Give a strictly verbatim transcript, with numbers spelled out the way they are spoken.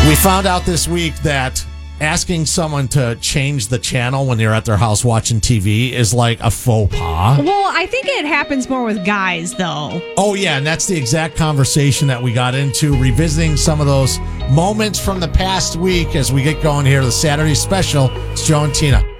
We found out this week that asking someone to change the channel when you're at their house watching T V is like a faux pas. Well, I think it happens more with guys, though. Oh, yeah, and that's the exact conversation that we got into, revisiting some of those moments from the past week as we get going here, the Saturday special. It's Joe and Tina.